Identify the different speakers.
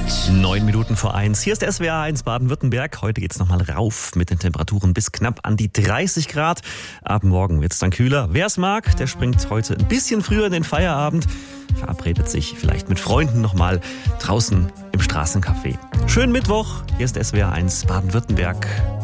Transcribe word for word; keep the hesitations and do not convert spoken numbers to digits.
Speaker 1: Neun Minuten vor eins. Hier ist S W R eins Baden-Württemberg. Heute geht's nochmal rauf mit den Temperaturen bis knapp an die dreißig Grad. Ab morgen wird's dann kühler. Wer es mag, der springt heute ein bisschen früher in den Feierabend. Verabredet sich vielleicht mit Freunden nochmal draußen im Straßencafé. Schönen Mittwoch. Hier ist S W R eins Baden-Württemberg.